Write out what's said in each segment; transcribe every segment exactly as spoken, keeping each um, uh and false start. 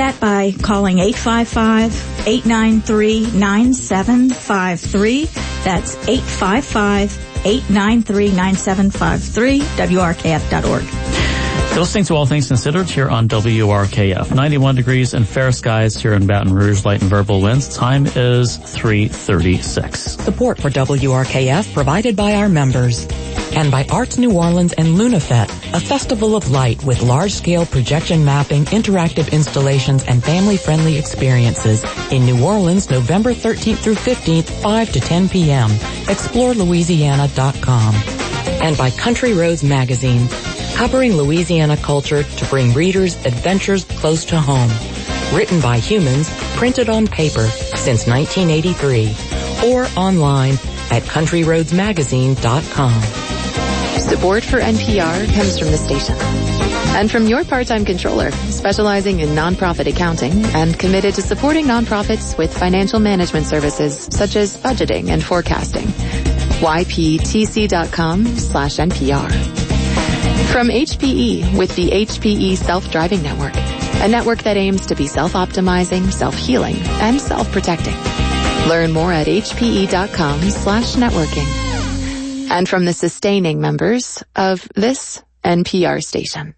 that by calling eight five five, eight nine three, nine seven five three. That's eight five five, eight nine three, nine seven five three, W R K F dot org. You're listening to All Things Considered here on W R K F. ninety-one degrees and fair skies here in Baton Rouge, light and verbal winds. Time is three thirty-six. Support for W R K F provided by our members. And by Arts New Orleans and LunaFet, a festival of light with large-scale projection mapping, interactive installations, and family-friendly experiences in New Orleans, November thirteenth through fifteenth, five to ten p.m. explore louisiana dot com. And by Country Roads Magazine, covering Louisiana culture to bring readers adventures close to home. Written by humans, printed on paper since nineteen eighty-three. Or online at country roads magazine dot com. Support for N P R comes from the station. And from your part-time controller, specializing in nonprofit accounting and committed to supporting nonprofits with financial management services such as budgeting and forecasting. Y P T C dot com slash N P R. From H P E with the H P E Self-Driving Network, a network that aims to be self-optimizing, self-healing, and self-protecting. Learn more at H P E dot com slash networking. And from the sustaining members of this N P R station.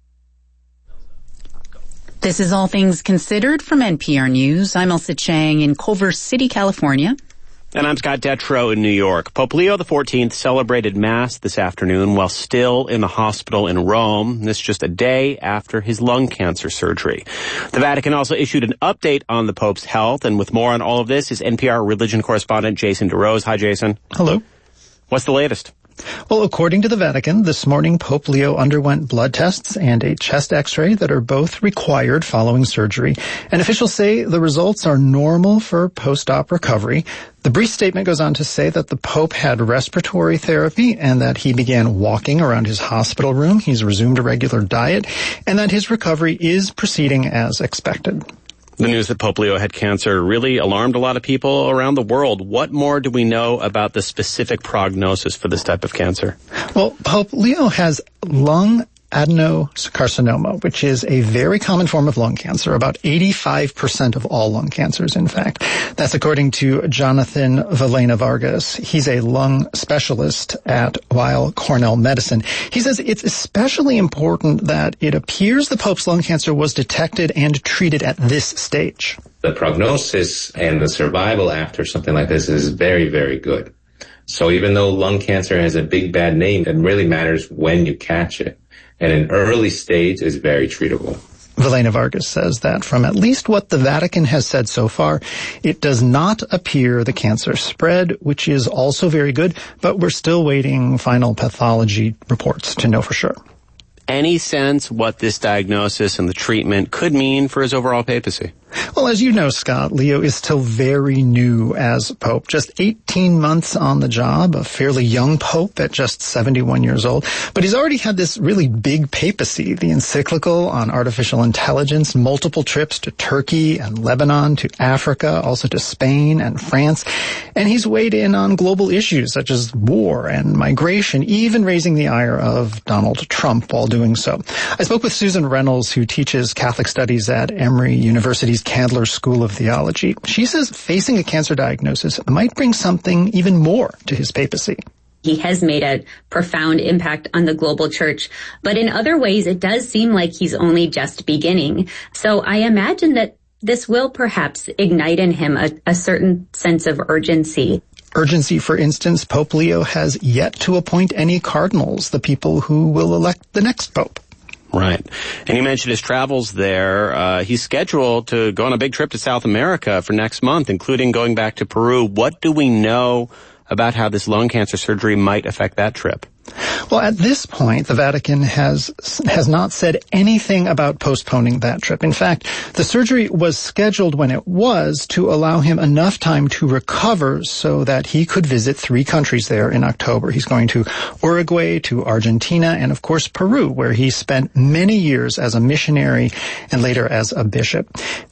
This is All Things Considered from N P R News. I'm Elsa Chang in Culver City, California. And I'm Scott Detrow in New York. Pope Leo the fourteenth celebrated Mass this afternoon while still in the hospital in Rome. This just a day after his lung cancer surgery. The Vatican also issued an update on the Pope's health, and with more on all of this is N P R religion correspondent Jason DeRose. Hi, Jason. Hello. What's the latest? Well, according to the Vatican, this morning Pope Leo underwent blood tests and a chest x-ray that are both required following surgery. And officials say the results are normal for post-op recovery. The brief statement goes on to say that the Pope had respiratory therapy and that he began walking around his hospital room. He's resumed a regular diet and that his recovery is proceeding as expected. The news that Pope Leo had cancer really alarmed a lot of people around the world. What more do we know about the specific prognosis for this type of cancer? Well, Pope Leo has lung adenocarcinoma, which is a very common form of lung cancer, about eighty-five percent of all lung cancers, in fact. That's according to Jonathan Vilena Vargas. He's a lung specialist at Weill Cornell Medicine. He says it's especially important that it appears the Pope's lung cancer was detected and treated at this stage. The prognosis and the survival after something like this is very, very good. So even though lung cancer has a big bad name, it really matters when you catch it. And an early stage is very treatable. Vilena Vargas says that from at least what the Vatican has said so far, it does not appear the cancer spread, which is also very good, but we're still waiting final pathology reports to know for sure. Any sense what this diagnosis and the treatment could mean for his overall papacy? Well, as you know, Scott, Leo is still very new as Pope. Just eighteen months on the job, a fairly young Pope at just seventy-one years old. But he's already had this really big papacy, the encyclical on artificial intelligence, multiple trips to Turkey and Lebanon, to Africa, also to Spain and France. And he's weighed in on global issues such as war and migration, even raising the ire of Donald Trump while doing so. I spoke with Susan Reynolds, who teaches Catholic Studies at Emory University's Candler School of Theology. She says facing a cancer diagnosis might bring something even more to his papacy. He has made a profound impact on the global church, but in other ways it does seem like he's only just beginning. So I imagine that this will perhaps ignite in him a, a certain sense of urgency. Urgency, for instance, Pope Leo has yet to appoint any cardinals, the people who will elect the next pope. Right. And you mentioned his travels there. Uh, he's scheduled to go on a big trip to South America for next month, including going back to Peru. What do we know about how this lung cancer surgery might affect that trip? Well, at this point, the Vatican has has not said anything about postponing that trip. In fact, the surgery was scheduled when it was to allow him enough time to recover so that he could visit three countries there in October. He's going to Uruguay, to Argentina, and of course Peru, where he spent many years as a missionary and later as a bishop.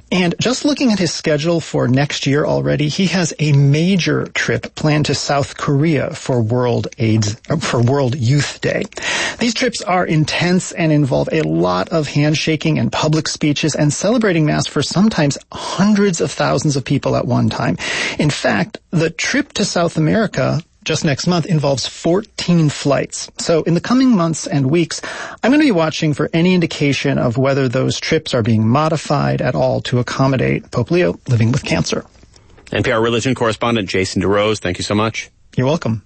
And just looking at his schedule for next year already, he has a major trip planned to South Korea for World AIDS, for World Youth Day. These trips are intense and involve a lot of handshaking and public speeches and celebrating Mass for sometimes hundreds of thousands of people at one time. In fact, the trip to South America just next month involves fourteen flights. So in the coming months and weeks, I'm going to be watching for any indication of whether those trips are being modified at all to accommodate Pope Leo living with cancer. N P R religion correspondent Jason DeRose, thank you so much. You're welcome.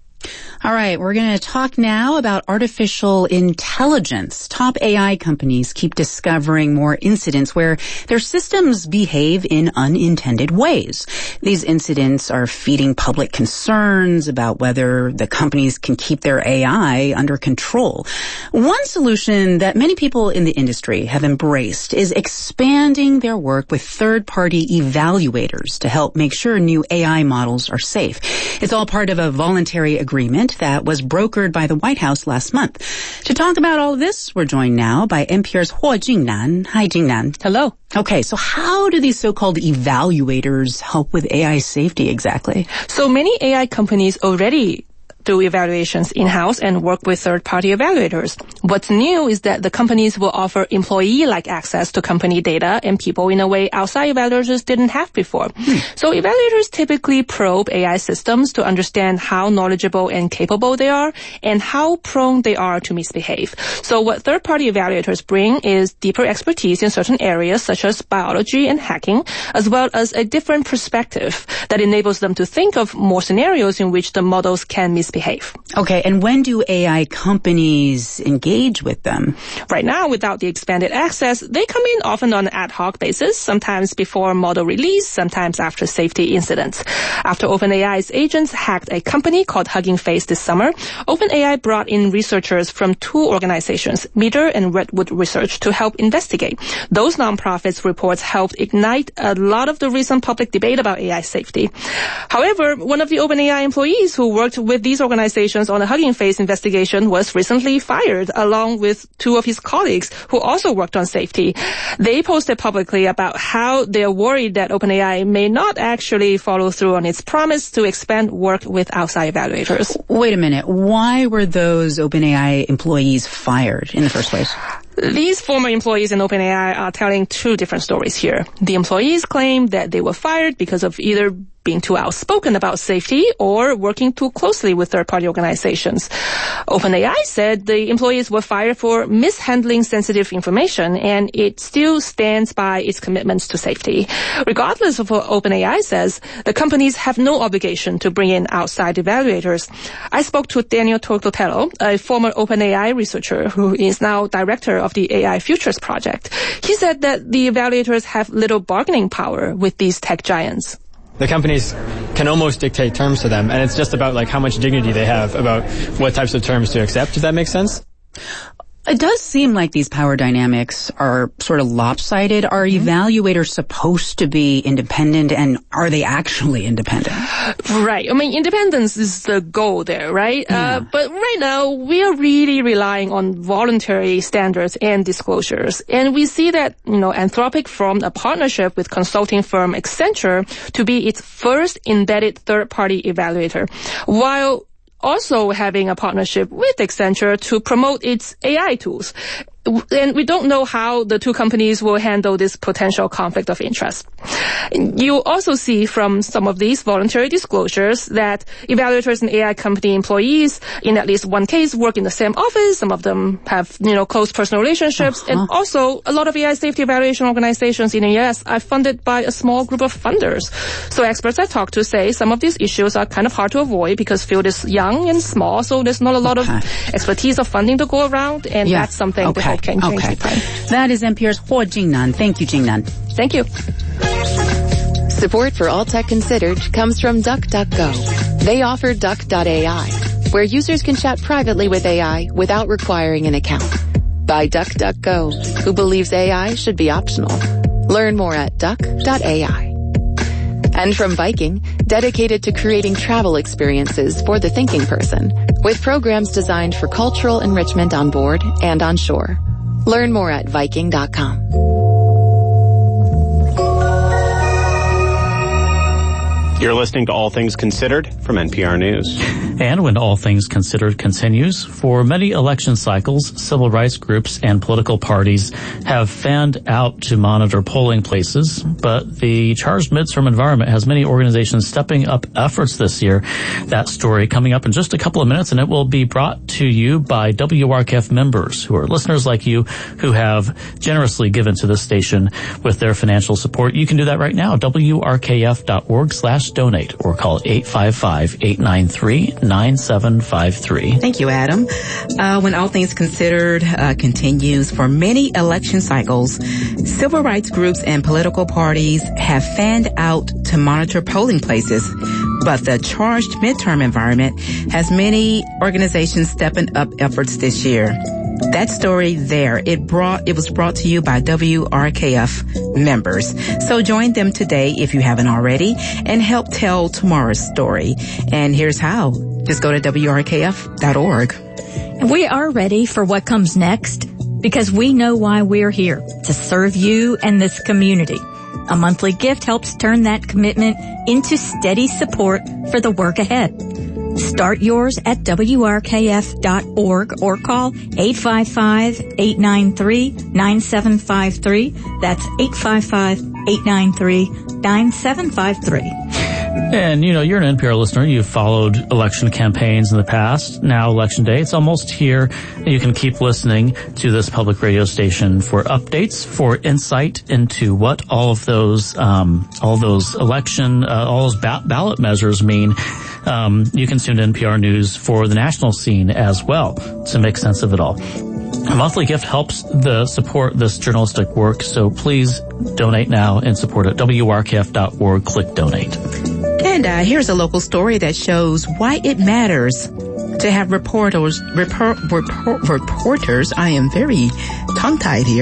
All right, we're going to talk now about artificial intelligence. Top A I companies keep discovering more incidents where their systems behave in unintended ways. These incidents are feeding public concerns about whether the companies can keep their A I under control. One solution that many people in the industry have embraced is expanding their work with third-party evaluators to help make sure new A I models are safe. It's all part of a voluntary agreement that was brokered by the White House last month. To talk about all of this, we're joined now by N P R's Huo Jingnan. Hi, Jingnan. Hello. Okay, so how do these so-called evaluators help with A I safety exactly? So many A I companies already do evaluations in-house and work with third-party evaluators. What's new is that the companies will offer employee-like access to company data and people in a way outside evaluators didn't have before. Hmm. So evaluators typically probe A I systems to understand how knowledgeable and capable they are and how prone they are to misbehave. So what third-party evaluators bring is deeper expertise in certain areas such as biology and hacking, as well as a different perspective that enables them to think of more scenarios in which the models can misbehave. Behave. Okay, and when do A I companies engage with them? Right now, without the expanded access, they come in often on an ad hoc basis, sometimes before model release, sometimes after safety incidents. After OpenAI's agents hacked a company called Hugging Face this summer, OpenAI brought in researchers from two organizations, Meter and Redwood Research, to help investigate. Those nonprofits' reports helped ignite a lot of the recent public debate about A I safety. However, one of the OpenAI employees who worked with these organizations on the Hugging Face investigation was recently fired, along with two of his colleagues who also worked on safety. They posted publicly about how they're worried that OpenAI may not actually follow through on its promise to expand work with outside evaluators. Wait a minute. Why were those OpenAI employees fired in the first place? These former employees in OpenAI are telling two different stories here. The employees claim that they were fired because of either being too outspoken about safety or working too closely with third-party organizations. OpenAI said the employees were fired for mishandling sensitive information, and it still stands by its commitments to safety. Regardless of what OpenAI says, the companies have no obligation to bring in outside evaluators. I spoke to Daniel Tortotero, a former OpenAI researcher who is now director of the A I Futures Project. He said that the evaluators have little bargaining power with these tech giants. The companies can almost dictate terms to them, and it's just about like how much dignity they have about what types of terms to accept, if that makes sense. It does seem like these power dynamics are sort of lopsided. Are mm-hmm. evaluators supposed to be independent, and are they actually independent? Right. I mean, independence is the goal there, right? Yeah. Uh, but right now, we are really relying on voluntary standards and disclosures. And we see that, you know, Anthropic formed a partnership with consulting firm Accenture to be its first embedded third-party evaluator, while also having a partnership with Accenture to promote its A I tools. And we don't know how the two companies will handle this potential conflict of interest. You also see from some of these voluntary disclosures that evaluators and A I company employees, in at least one case, work in the same office. Some of them have, you know, close personal relationships. Uh-huh. And also, a lot of A I safety evaluation organizations in the U S are funded by a small group of funders. So experts I talked to say some of these issues are kind of hard to avoid because field is young and small, so there's not a lot okay. of expertise or funding to go around, and yeah. that's something okay. to can change okay. the time. That is N P R's Huo Jingnan. Thank you, Jingnan. Thank you. Support for All Tech Considered comes from DuckDuckGo. They offer Duck dot A I, where users can chat privately with A I without requiring an account. By DuckDuckGo, who believes A I should be optional. Learn more at Duck dot A I. And from Viking, dedicated to creating travel experiences for the thinking person, with programs designed for cultural enrichment on board and on shore. Learn more at Viking dot com. You're listening to All Things Considered from N P R News. And when All Things Considered continues, for many election cycles, civil rights groups and political parties have fanned out to monitor polling places, but the charged midterm environment has many organizations stepping up efforts this year. That story coming up in just a couple of minutes, and it will be brought to you by W R K F members who are listeners like you who have generously given to this station with their financial support. You can do that right now, W R K F dot org slash donate or call eight five five, eight nine three, nine seven five three. Thank you, Adam. Uh, when All Things Considered uh, continues, for many election cycles, civil rights groups and political parties have fanned out to monitor polling places. But the charged midterm environment has many organizations stepping up efforts this year. That story there, it brought, it was brought to you by W R K F members. So join them today if you haven't already and help tell tomorrow's story. And here's how. Just go to W R K F dot org. We are ready for what comes next because we know why we're here, to serve you and this community. A monthly gift helps turn that commitment into steady support for the work ahead. Start yours at W R K F dot org or call eight five five, eight nine three, nine seven five three. That's eight five five, eight nine three, nine seven five three. And, you know, you're an N P R listener. You've followed election campaigns in the past. Now election day, it's almost here. You can keep listening to this public radio station for updates, for insight into what all of those, um, all those election, uh, all those ba- ballot measures mean. Um, you can tune to N P R News for the national scene as well to make sense of it all. A monthly gift helps the support this journalistic work, so please donate now and support it. W R K F dot org, click donate. And uh, here's a local story that shows why it matters to have reporters, report, report, reporters, I am very tongue-tied here,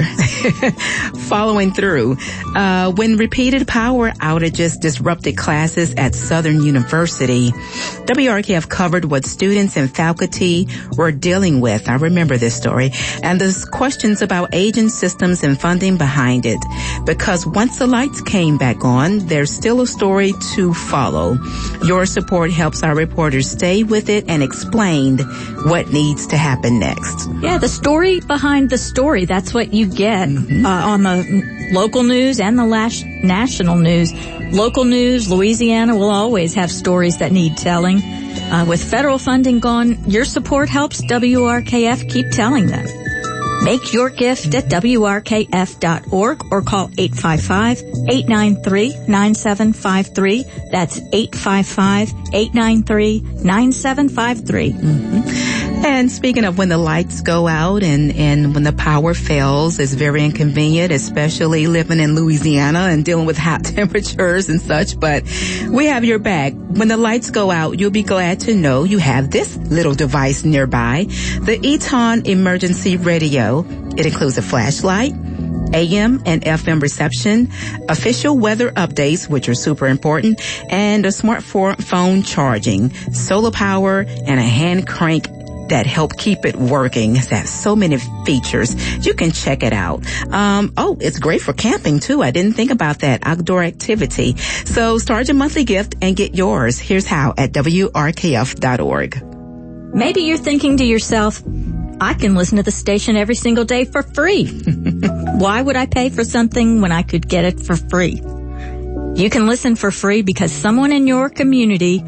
following through. Uh, when repeated power outages disrupted classes at Southern University, W R K F covered what students and faculty were dealing with. I remember this story. And there's questions about aging systems and funding behind it. Because once the lights came back on, there's still a story to follow. Your support helps our reporters stay with it and explain what needs to happen next. Yeah, the story behind the story. That's what you get mm-hmm. uh, on the local news and the last national news. Local news, Louisiana will always have stories that need telling. Uh, with federal funding gone, your support helps W R K F keep telling them. Make your gift at W R K F dot org or call eight five five, eight nine three, nine seven five three. That's eight five five, eight nine three, nine seven five three. Mm-hmm. And speaking of when the lights go out and, and when the power fails, it's very inconvenient, especially living in Louisiana and dealing with hot temperatures and such. But we have your back. When the lights go out, you'll be glad to know you have this little device nearby, the Eton Emergency Radio. It includes a flashlight, A M and F M reception, official weather updates, which are super important, and a smartphone charging, solar power, and a hand crank that help keep it working. It has so many features. You can check it out. Um, oh, it's great for camping too. I didn't think about that. Outdoor activity. So start your monthly gift and get yours. Here's how at W R K F dot org. Maybe you're thinking to yourself, I can listen to the station every single day for free. Why would I pay for something when I could get it for free? You can listen for free because someone in your community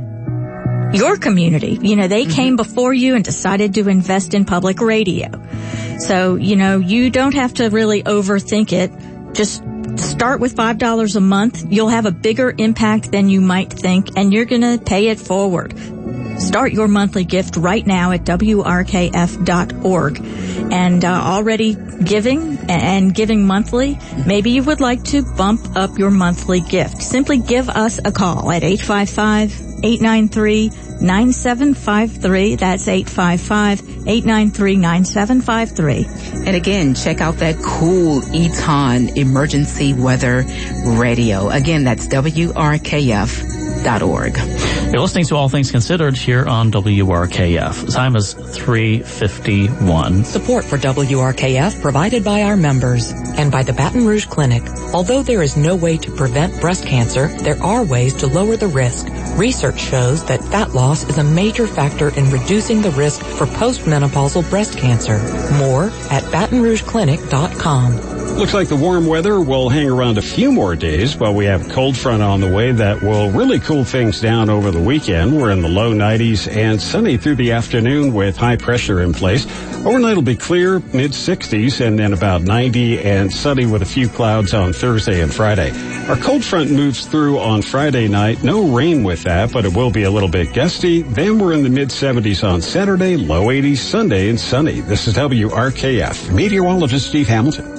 Your community, you know, they mm-hmm. came before you and decided to invest in public radio. So, you know, you don't have to really overthink it. Just start with five dollars a month. You'll have a bigger impact than you might think, and you're going to pay it forward. Start your monthly gift right now at W R K F dot org. And uh, already giving and giving monthly, maybe you would like to bump up your monthly gift. Simply give us a call at eight five five, eight nine three, nine seven five three. That's eight five five, eight nine three, nine seven five three. And again, check out that cool Eton Emergency Weather Radio. Again, that's W R K F dot org. You're listening to All Things Considered here on W R K F. The time is three fifty-one. Support for W R K F provided by our members and by the Baton Rouge Clinic. Although there is no way to prevent breast cancer, there are ways to lower the risk. Research shows that fat loss is a major factor in reducing the risk for postmenopausal breast cancer. More at baton rouge clinic dot com. Looks like the warm weather will hang around a few more days, but we have a cold front on the way that will really cool things down over the weekend. We're in the low nineties and sunny through the afternoon with high pressure in place. Overnight will be clear, mid sixties, and then about ninety and sunny with a few clouds on Thursday and Friday. Our cold front moves through on Friday night. No rain with that, but it will be a little bit gusty. Then we're in the mid seventies on Saturday, low eighties Sunday, and sunny. This is W R K F. Meteorologist Steve Hamilton.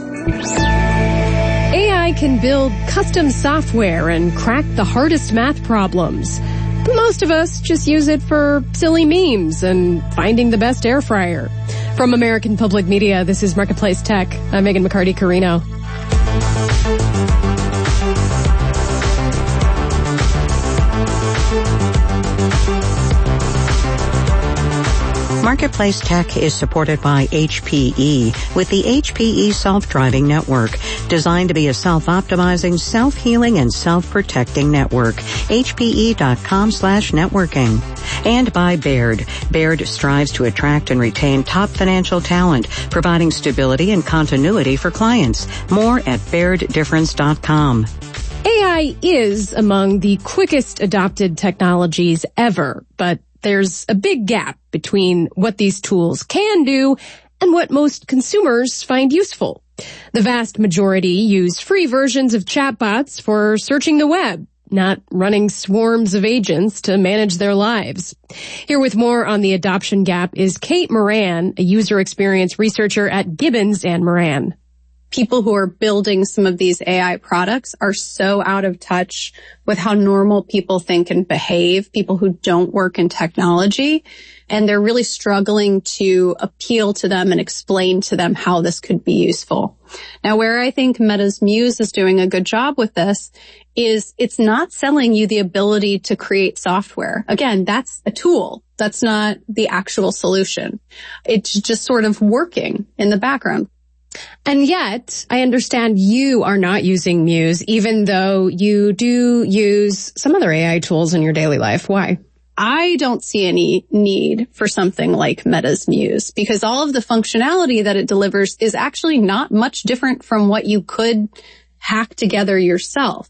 A I can build custom software and crack the hardest math problems. But most of us just use it for silly memes and finding the best air fryer. From American Public Media, this is Marketplace Tech. I'm Megan McCarty-Carino. Marketplace Tech is supported by H P E with the H P E Self-Driving Network, designed to be a self-optimizing, self-healing, and self-protecting network. H P E dot com slash networking. And by Baird. Baird strives to attract and retain top financial talent, providing stability and continuity for clients. More at baird difference dot com. A I is among the quickest adopted technologies ever, but there's a big gap between what these tools can do and what most consumers find useful. The vast majority use free versions of chatbots for searching the web, not running swarms of agents to manage their lives. Here with more on the adoption gap is Kate Moran, a user experience researcher at Gibbons and Moran. People who are building some of these A I products are so out of touch with how normal people think and behave, people who don't work in technology, and they're really struggling to appeal to them and explain to them how this could be useful. Now, where I think Meta's Muse is doing a good job with this is it's not selling you the ability to create software. Again, that's a tool. That's not the actual solution. It's just sort of working in the background. And yet, I understand you are not using Muse, even though you do use some other A I tools in your daily life. Why? I don't see any need for something like Meta's Muse because all of the functionality that it delivers is actually not much different from what you could hack together yourself.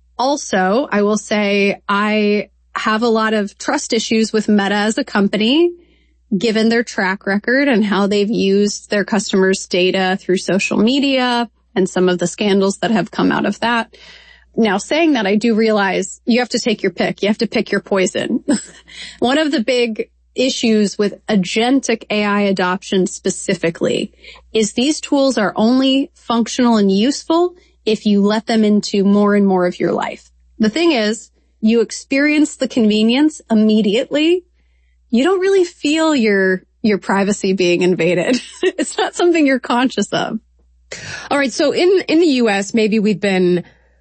Also, I will say I have a lot of trust issues with Meta as a company, given their track record and how they've used their customers' data through social media and some of the scandals that have come out of that. Now, saying that, I do realize you have to take your pick. You have to pick your poison. One of the big issues with agentic A I adoption specifically is these tools are only functional and useful if you let them into more and more of your life. The thing is, you experience the convenience immediately. You don't really feel your, your privacy being invaded. It's not something you're conscious of. All right. So in, in the U S, maybe we've been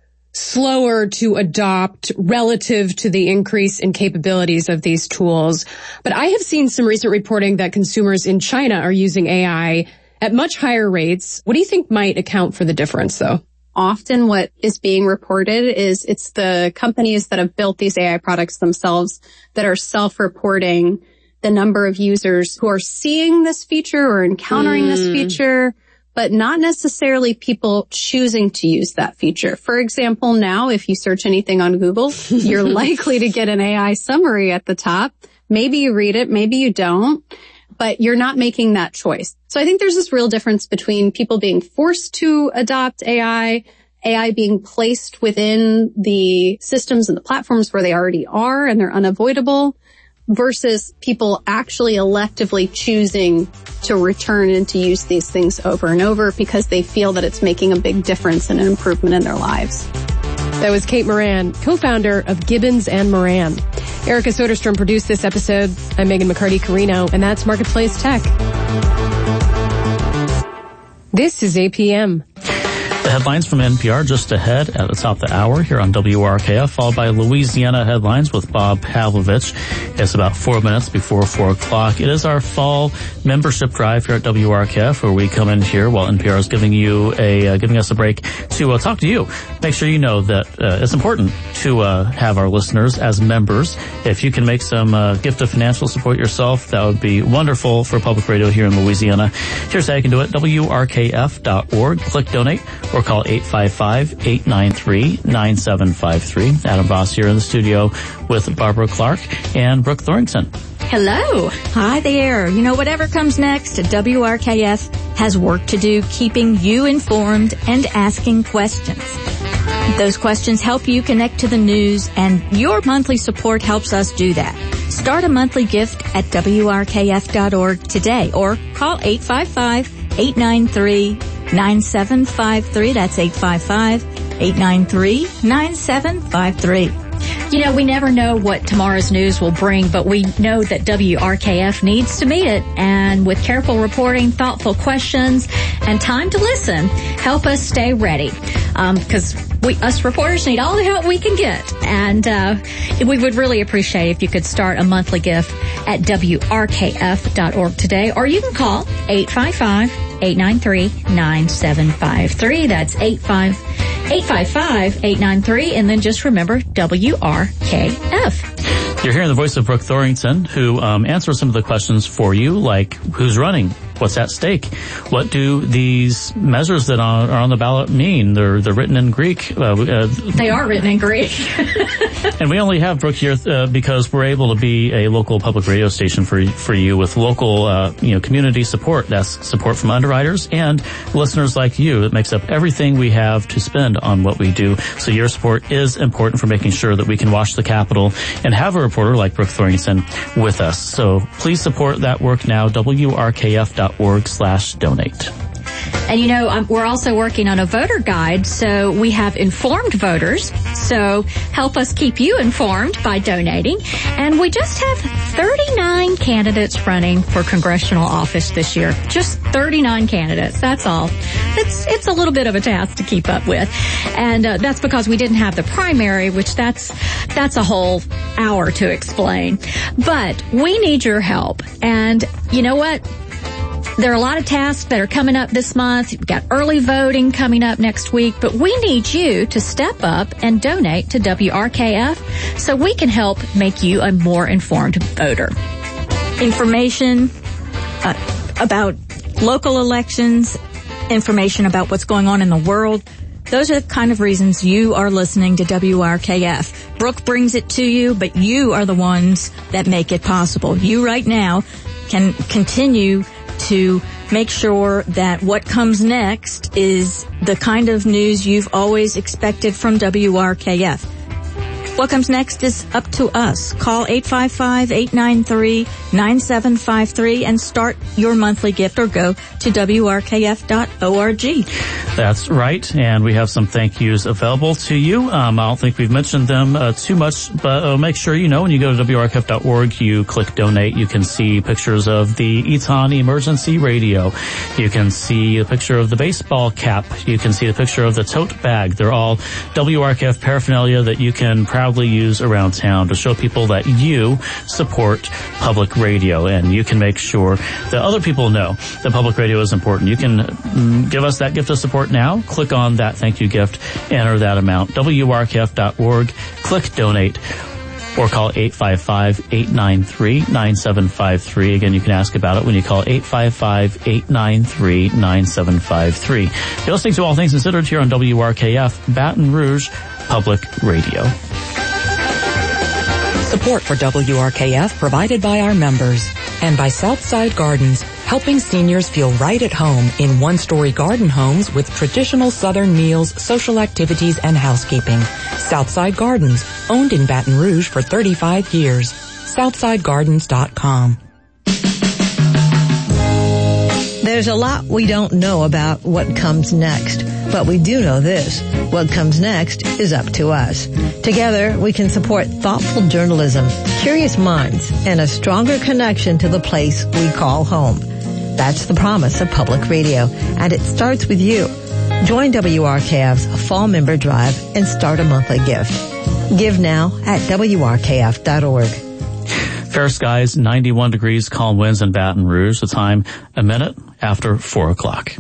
slower to adopt relative to the increase in capabilities of these tools. But I have seen some recent reporting that consumers in China are using A I at much higher rates. What do you think might account for the difference, though? Often what is being reported is it's the companies that have built these A I products themselves that are self-reporting the number of users who are seeing this feature or encountering mm. this feature, but not necessarily people choosing to use that feature. For example, now if you search anything on Google, you're likely to get an A I summary at the top. Maybe you read it, maybe you don't, but you're not making that choice. So I think there's this real difference between people being forced to adopt A I, A I being placed within the systems and the platforms where they already are and they're unavoidable, versus people actually electively choosing to return and to use these things over and over because they feel that it's making a big difference and an improvement in their lives. That was Kate Moran, co-founder of Gibbons and Moran. Erica Soderstrom produced this episode. I'm Megan McCarty-Carino, and that's Marketplace Tech. This is A P M. The headlines from N P R just ahead at the top of the hour here on W R K F, followed by Louisiana Headlines with Bob Pavlovich. It's about four minutes before four o'clock. It is our fall membership drive here at W R K F, where we come in here while N P R is giving you a uh, giving us a break to uh, talk to you. Make sure you know that uh, it's important to uh, have our listeners as members. If you can make some uh, gift of financial support yourself, that would be wonderful for public radio here in Louisiana. Here's how you can do it: W R K F dot org. Click donate or call eight five five, eight nine three, nine seven five three. Adam Voss here in the studio with Barbara Clark and Brooke Thorrington. Hello. Hi there. You know, whatever comes next, W R K F has work to do keeping you informed and asking questions. Those questions help you connect to the news, and your monthly support helps us do that. Start a monthly gift at W R K F dot org today or call eight five five, eight nine three, nine seven five three. That's eight five five, eight nine three, nine seven five three. You know, we never know what tomorrow's news will bring, but we know that W R K F needs to meet it. And with careful reporting, thoughtful questions, and time to listen, help us stay ready. Um, because we, us reporters need all the help we can get. And, uh, we would really appreciate if you could start a monthly gift at W R K F dot org today, or you can call eight five five, eight nine three, nine seven five three. That's eight five five, eight nine three, and then just remember W R K F. You're hearing the voice of Brooke Thorrington, who um, answers some of the questions for you, like who's running, what's at stake, what do these measures that are on the ballot mean? They're they're written in Greek. Uh, uh, they are written in Greek. And we only have Brooke here uh, because we're able to be a local public radio station for for you with local uh, you know community support. That's support from underwriters and listeners like you. It makes up everything we have to spend on what we do. So your support is important for making sure that we can watch the Capitol and have a reporter like Brooke Thorrington with us. So please support that work now. W R K F dot org slash donate. And you know, um, we're also working on a voter guide, so we have informed voters. So help us keep you informed by donating. And we just have thirty-nine candidates running for congressional office this year. Just thirty-nine candidates. That's all. It's it's a little bit of a task to keep up with, and uh, that's because we didn't have the primary, which that's that's a whole hour to explain. But we need your help, and you know what? There are a lot of tasks that are coming up this month. We've got early voting coming up next week, but we need you to step up and donate to W R K F so we can help make you a more informed voter. Information uh, about local elections, information about what's going on in the world. Those are the kind of reasons you are listening to W R K F. Brooke brings it to you, but you are the ones that make it possible. You right now can continue to make sure that what comes next is the kind of news you've always expected from W R K F. What comes next is up to us. Call eight five five, eight nine three, nine seven five three and start your monthly gift, or go to W R K F dot org. That's right, and we have some thank yous available to you. Um, I don't think we've mentioned them uh, too much, but uh, make sure you know when you go to W R K F dot org, you click donate. You can see pictures of the Eton Emergency Radio. You can see a picture of the baseball cap. You can see the picture of the tote bag. They're all W R K F paraphernalia that you can proudly use around town to show people that you support public radio, and you can make sure that other people know that public radio is important. You can mm, give us that gift of support now. Click on that thank you gift, enter that amount. W R K F dot org, click donate, or call eight five five, eight nine three, nine seven five three. Again, you can ask about it when you call eight five five, eight nine three, nine seven five three. You're listening to All Things Considered here on W R K F, Baton Rouge Public Radio. Support for W R K F provided by our members and by Southside Gardens, helping seniors feel right at home in one-story garden homes with traditional Southern meals, social activities, and housekeeping. Southside Gardens, owned in Baton Rouge for thirty-five years. Southside Gardens dot com. There's a lot we don't know about what comes next, but we do know this. What comes next is up to us. Together, we can support thoughtful journalism, curious minds, and a stronger connection to the place we call home. That's the promise of public radio, and it starts with you. Join W R K F's Fall Member Drive and start a monthly gift. Give now at W R K F dot org. Fair skies, ninety-one degrees, calm winds in Baton Rouge. The time, a minute after four o'clock.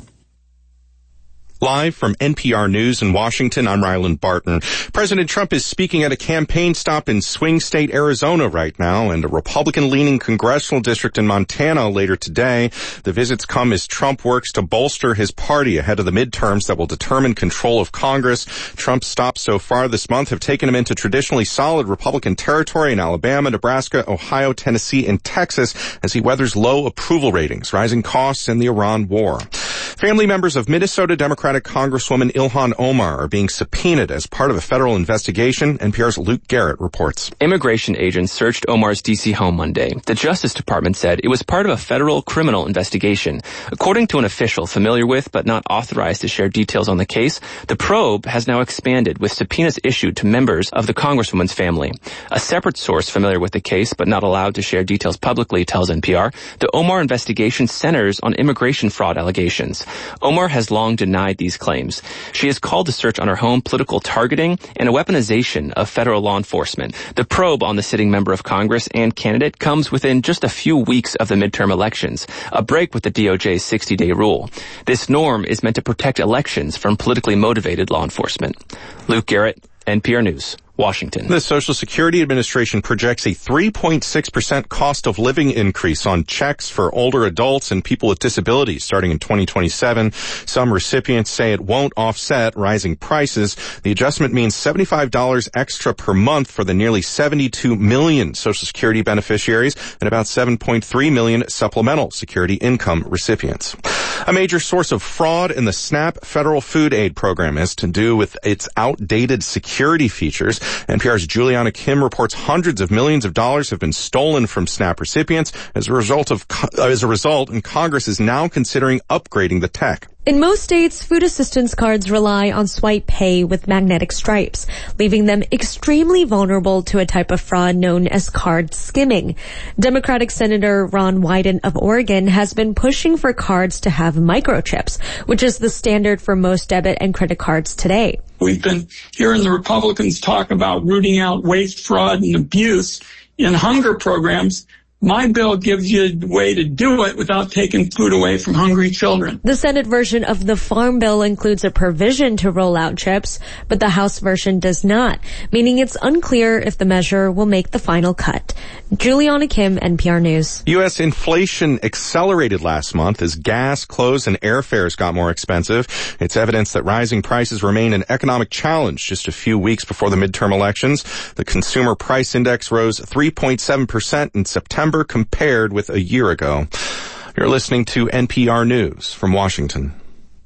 Live from N P R News in Washington, I'm Ryland Barton. President Trump is speaking at a campaign stop in swing state Arizona right now and a Republican-leaning congressional district in Montana later today. The visits come as Trump works to bolster his party ahead of the midterms that will determine control of Congress. Trump's stops so far this month have taken him into traditionally solid Republican territory in Alabama, Nebraska, Ohio, Tennessee, and Texas as he weathers low approval ratings, rising costs, and the Iran war. Family members of Minnesota Democratic Congresswoman Ilhan Omar are being subpoenaed as part of a federal investigation. N P R's Luke Garrett reports. Immigration agents searched Omar's D C home Monday. The Justice Department said it was part of a federal criminal investigation. According to an official familiar with but not authorized to share details on the case, the probe has now expanded with subpoenas issued to members of the Congresswoman's family. A separate source familiar with the case but not allowed to share details publicly tells N P R the Omar investigation centers on immigration fraud allegations. Omar has long denied these claims. She has called the search on her home political targeting and a weaponization of federal law enforcement. The probe on the sitting member of Congress and candidate comes within just a few weeks of the midterm elections, a break with the D O J's sixty-day rule. This norm is meant to protect elections from politically motivated law enforcement. Luke Garrett, N P R News, Washington. The Social Security Administration projects a three point six percent cost of living increase on checks for older adults and people with disabilities starting in twenty twenty-seven. Some recipients say it won't offset rising prices. The adjustment means seventy-five dollars extra per month for the nearly seventy-two million Social Security beneficiaries and about seven point three million supplemental security income recipients. A major source of fraud in the SNAP federal food aid program has to do with its outdated security features. N P R's Juliana Kim reports hundreds of millions of dollars have been stolen from SNAP recipients as a result of, as a result, and Congress is now considering upgrading the tech. In most states, food assistance cards rely on swipe pay with magnetic stripes, leaving them extremely vulnerable to a type of fraud known as card skimming. Democratic Senator Ron Wyden of Oregon has been pushing for cards to have microchips, which is the standard for most debit and credit cards today. We've been hearing the Republicans talk about rooting out waste, fraud, and abuse in hunger programs. My bill gives you a way to do it without taking food away from hungry children. The Senate version of the Farm Bill includes a provision to roll out chips, but the House version does not, meaning it's unclear if the measure will make the final cut. Juliana Kim, N P R News. U S inflation accelerated last month as gas, clothes, and airfares got more expensive. It's evidence that rising prices remain an economic challenge just a few weeks before the midterm elections. The Consumer Price Index rose three point seven percent in September compared with a year ago. You're listening to N P R News from Washington.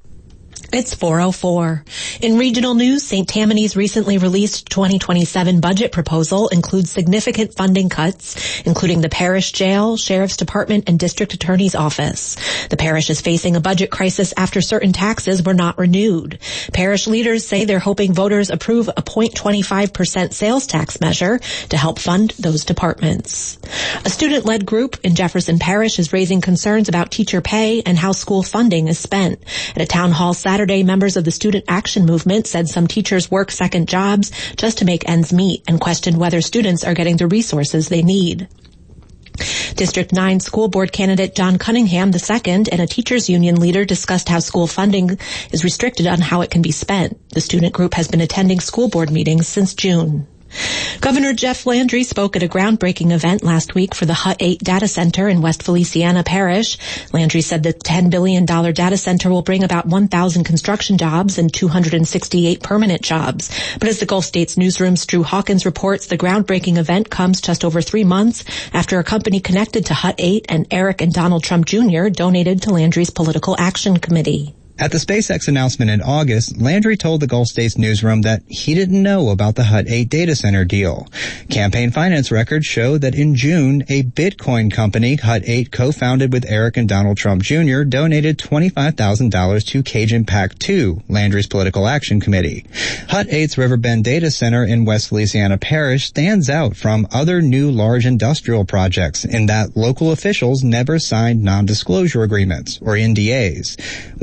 It's four oh four. In regional news, Saint Tammany's recently released twenty twenty-seven budget proposal includes significant funding cuts, including the parish jail, sheriff's department, and district attorney's office. The parish is facing a budget crisis after certain taxes were not renewed. Parish leaders say they're hoping voters approve a zero point two five percent sales tax measure to help fund those departments. A student-led group in Jefferson Parish is raising concerns about teacher pay and how school funding is spent. At a town hall Saturday, Saturday, members of the Student Action Movement said some teachers work second jobs just to make ends meet and questioned whether students are getting the resources they need. District nine school board candidate John Cunningham the second and a teachers union leader discussed how school funding is restricted on how it can be spent. The student group has been attending school board meetings since June. Governor Jeff Landry spoke at a groundbreaking event last week for the Hut eight data center in West Feliciana Parish. Landry said the ten billion dollars data center will bring about one thousand construction jobs and two hundred sixty-eight permanent jobs. But as the Gulf States Newsroom's Drew Hawkins reports, the groundbreaking event comes just over three months after a company connected to Hut eight and Eric and Donald Trump Junior donated to Landry's Political Action Committee. At the SpaceX announcement in August, Landry told the Gulf States Newsroom that he didn't know about the Hut eight data center deal. Campaign finance records show that in June, a Bitcoin company, Hut eight, co-founded with Eric and Donald Trump Junior, donated twenty-five thousand dollars to Cajun PAC two, Landry's Political Action Committee. Hut eight's Riverbend data center in West Feliciana Parish stands out from other new large industrial projects in that local officials never signed non-disclosure agreements, or N D As. West Feliciana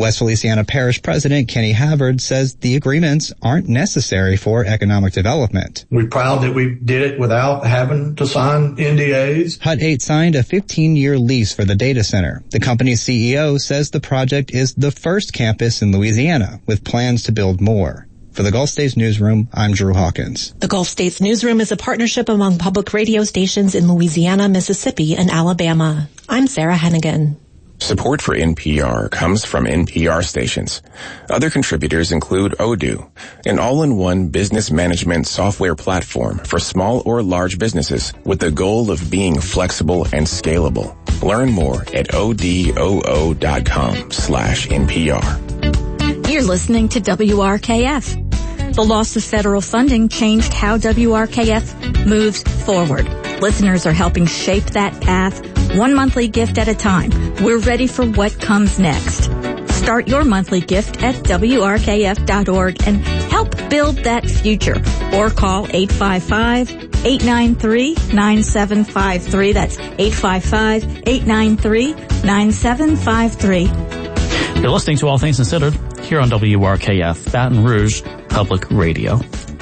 Louisiana Parish President Kenny Havard says the agreements aren't necessary for economic development. We're proud that we did it without having to sign N D As. Hut eight signed a fifteen-year lease for the data center. The company's C E O says the project is the first campus in Louisiana, with plans to build more. For the Gulf States Newsroom, I'm Drew Hawkins. The Gulf States Newsroom is a partnership among public radio stations in Louisiana, Mississippi, and Alabama. I'm Sarah Hennigan. Support for N P R comes from N P R stations. Other contributors include Odoo, an all-in-one business management software platform for small or large businesses with the goal of being flexible and scalable. Learn more at odoo dot com slash N P R. You're listening to W R K F. The loss of federal funding changed how W R K F moves forward. Listeners are helping shape that path, one monthly gift at a time. We're ready for what comes next. Start your monthly gift at W R K F dot org and help build that future. Or call eight five five, eight nine three, nine seven five three. That's eight five five, eight nine three, nine seven five three. You're listening to All Things Considered here on W R K F, Baton Rouge Public Radio.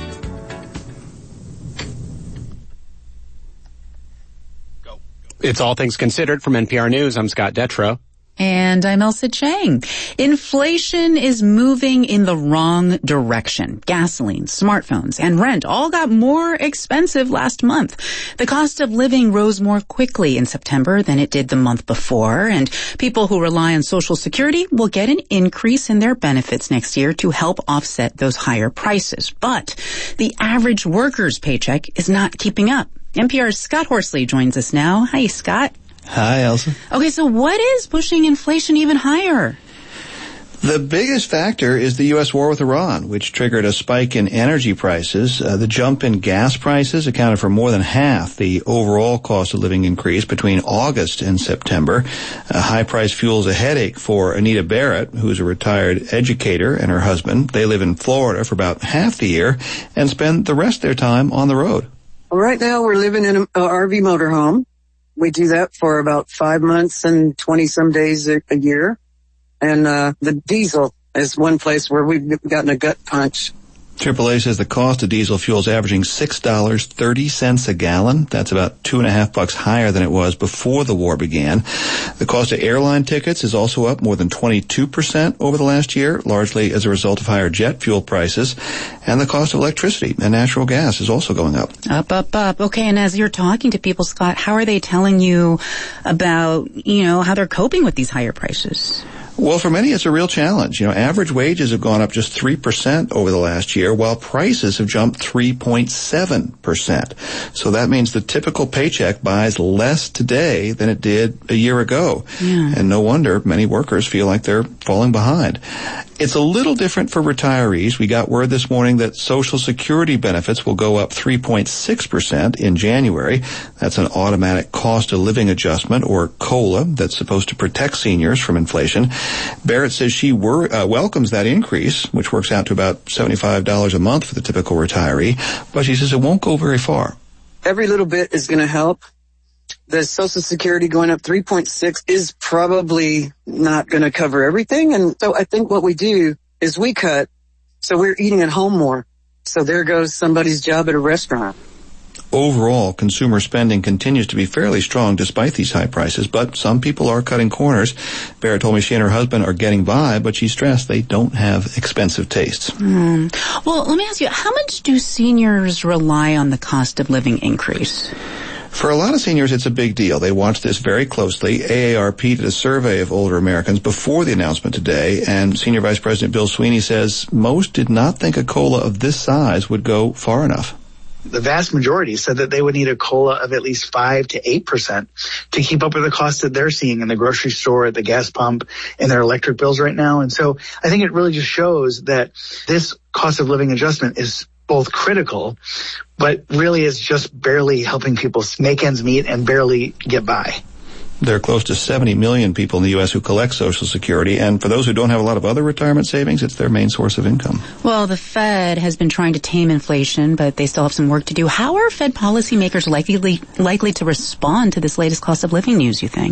It's All Things Considered from N P R News. I'm Scott Detrow. And I'm Elsa Chang. Inflation is moving in the wrong direction. Gasoline, smartphones, and rent all got more expensive last month. The cost of living rose more quickly in September than it did the month before, and people who rely on Social Security will get an increase in their benefits next year to help offset those higher prices. But the average worker's paycheck is not keeping up. N P R's Scott Horsley joins us now. Hi, Scott. Hi, Elsa. Okay, so what is pushing inflation even higher? The biggest factor is the U S war with Iran, which triggered a spike in energy prices. Uh, the jump in gas prices accounted for more than half the overall cost of living increase between August and September. Uh, high-priced fuel is a headache for Anita Barrett, who's a retired educator, and her husband. They live in Florida for about half the year and spend the rest of their time on the road. Right now, we're living in an R V motorhome. We do that for about five months and twenty-some days a, a year. And uh the diesel is one place where we've gotten a gut punch. triple A says the cost of diesel fuel is averaging six dollars and thirty cents a gallon. That's about two and a half bucks higher than it was before the war began. The cost of airline tickets is also up more than twenty-two percent over the last year, largely as a result of higher jet fuel prices. And the cost of electricity and natural gas is also going up. Up, up, up. Okay, and as you're talking to people, Scott, how are they telling you about, you know, how they're coping with these higher prices? Well, for many, it's a real challenge. You know, average wages have gone up just three percent over the last year, while prices have jumped three point seven percent. So that means the typical paycheck buys less today than it did a year ago. Yeah. And no wonder many workers feel like they're falling behind. It's a little different for retirees. We got word this morning that Social Security benefits will go up three point six percent in January. That's an automatic cost of living adjustment, or COLA, that's supposed to protect seniors from inflation. Barrett says she wor- uh, welcomes that increase, which works out to about seventy-five dollars a month for the typical retiree, but she says it won't go very far. Every little bit is going to help. The Social Security going up three point six is probably not going to cover everything. And so I think what we do is we cut, so we're eating at home more. So there goes somebody's job at a restaurant. Overall, consumer spending continues to be fairly strong despite these high prices, but some people are cutting corners. Barrett told me she and her husband are getting by, but she stressed they don't have expensive tastes. Mm. Well, let me ask you, how much do seniors rely on the cost of living increase? For a lot of seniors, it's a big deal. They watch this very closely. A A R P did a survey of older Americans before the announcement today, and Senior Vice President Bill Sweeney says most did not think a COLA of this size would go far enough. The vast majority said that they would need a COLA of at least five to eight percent to keep up with the costs that they're seeing in the grocery store, at the gas pump, and their electric bills right now. And so I think it really just shows that this cost of living adjustment is both critical, but really is just barely helping people make ends meet and barely get by. There are close to seventy million people in the U S who collect Social Security, and for those who don't have a lot of other retirement savings, it's their main source of income. Well, the Fed has been trying to tame inflation, but they still have some work to do. How are Fed policymakers likely likely to respond to this latest cost of living news, you think?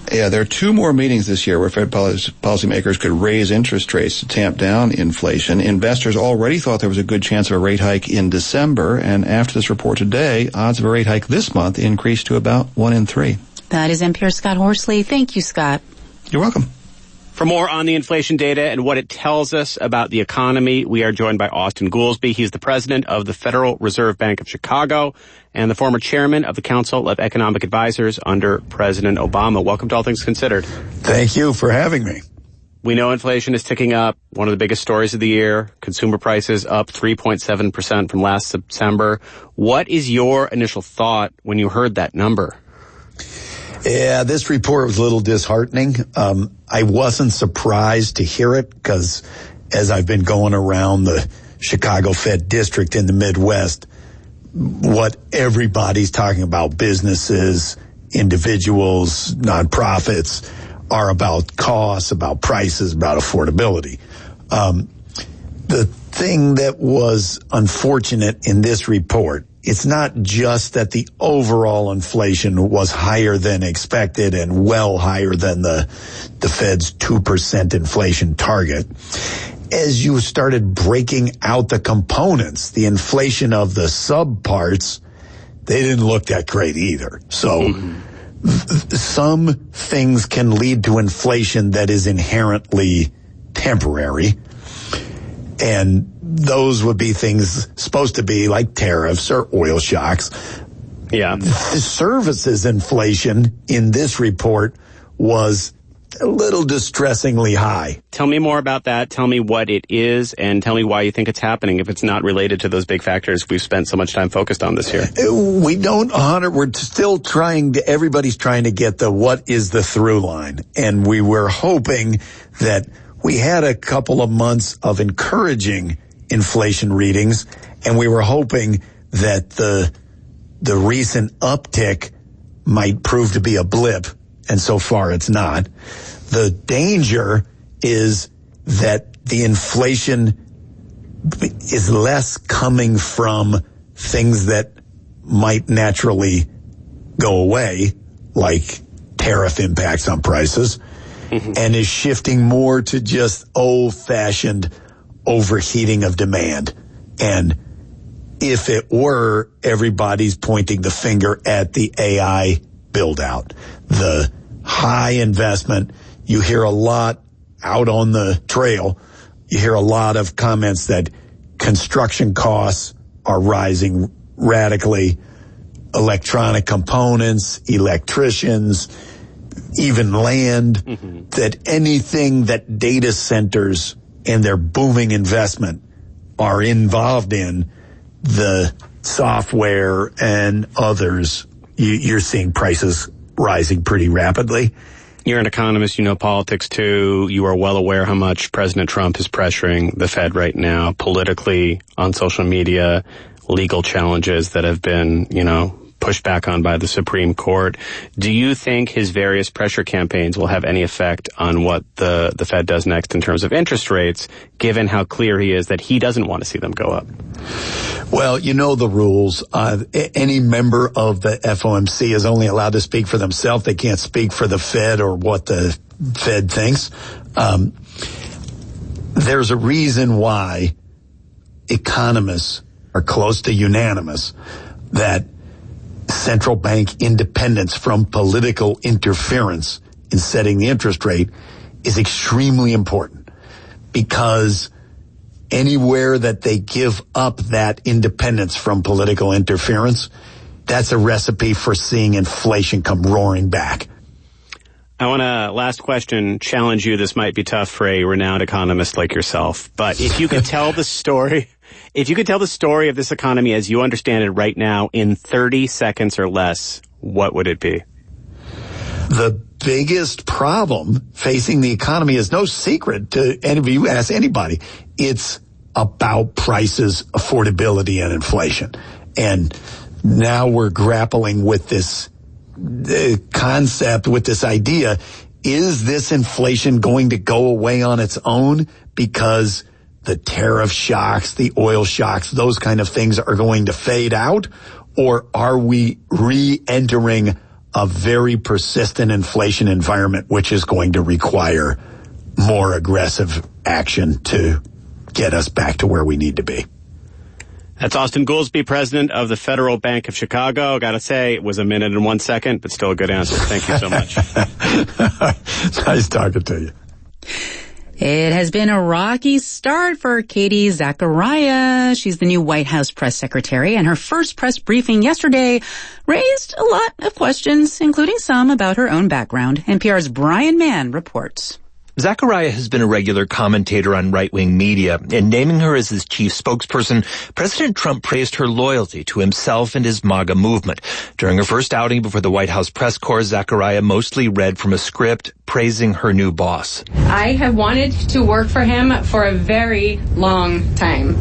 Yeah, there are two more meetings this year where Fed policy, policymakers could raise interest rates to tamp down inflation. Investors already thought there was a good chance of a rate hike in December, and after this report today, odds of a rate hike this month increased to about one in three. That is N P R's Scott Horsley. Thank you, Scott. You're welcome. For more on the inflation data and what it tells us about the economy, we are joined by Austan Goolsbee. He's the president of the Federal Reserve Bank of Chicago and the former chairman of the Council of Economic Advisors under President Obama. Welcome to All Things Considered. Thank you for having me. We know inflation is ticking up. One of the biggest stories of the year, consumer prices up three point seven percent from last September. What is your initial thought when you heard that number? Yeah, this report was a little disheartening. Um, I wasn't surprised to hear it because as I've been going around the Chicago Fed district in the Midwest, what everybody's talking about, businesses, individuals, nonprofits, are about costs, about prices, about affordability. Um, the thing that was unfortunate in this report, it's not just that the overall inflation was higher than expected and well higher than the the Fed's two percent inflation target. As you started breaking out the components, the inflation of the subparts, they didn't look that great either. So mm-hmm. th- some things can lead to inflation that is inherently temporary. And those would be things supposed to be like tariffs or oil shocks. Yeah. The services inflation in this report was a little distressingly high. Tell me more about that. Tell me what it is and tell me why you think it's happening if it's not related to those big factors we've spent so much time focused on this year. We don't honor, we're still trying to, everybody's trying to get the what is the through line. And we were hoping that we had a couple of months of encouraging inflation readings, and we were hoping that the the recent uptick might prove to be a blip, and so far it's not. The danger is that the inflation is less coming from things that might naturally go away, like tariff impacts on prices, and is shifting more to just old-fashioned overheating of demand. And if it were, everybody's pointing the finger at the A I build-out. The high investment, you hear a lot out on the trail, you hear a lot of comments that construction costs are rising radically, electronic components, electricians, even land, mm-hmm. that anything that data centers and their booming investment are involved in, the software and others, you, you're seeing prices rising pretty rapidly. You're an economist, you know politics too. You are well aware how much President Trump is pressuring the Fed right now, politically, on social media, legal challenges that have been, you know, pushed back on by the Supreme Court. Do you think his various pressure campaigns will have any effect on what the, the Fed does next in terms of interest rates, given how clear he is that he doesn't want to see them go up? Well, you know the rules. Uh, any member of the F O M C is only allowed to speak for themselves. They can't speak for the Fed or what the Fed thinks. Um, there's a reason why economists are close to unanimous that central bank independence from political interference in setting the interest rate is extremely important, because anywhere that they give up that independence from political interference, that's a recipe for seeing inflation come roaring back. I want to, last question, challenge you. This might be tough for a renowned economist like yourself, but if you could tell the story, if you could tell the story of this economy as you understand it right now in thirty seconds or less, what would it be? The biggest problem facing the economy is no secret to any of you, ask anybody. It's about prices, affordability, and inflation. And now we're grappling with this uh, concept, with this idea. Is this inflation going to go away on its own because the tariff shocks, the oil shocks, those kind of things are going to fade out? Or are we re-entering a very persistent inflation environment, which is going to require more aggressive action to get us back to where we need to be. That's Austin Goolsbee, president of the Federal Bank of Chicago. Gotta say, it was a minute and one second, but still a good answer. Thank you so much. Nice talking to you. It has been a rocky start for Katie Zachariah. She's the new White House press secretary, and her first press briefing yesterday raised a lot of questions, including some about her own background. N P R's Brian Mann reports. Zachariah has been a regular commentator on right-wing media. In naming her as his chief spokesperson, President Trump praised her loyalty to himself and his MAGA movement. During her first outing before the White House press corps, Zachariah mostly read from a script praising her new boss. I have wanted to work for him for a very long time.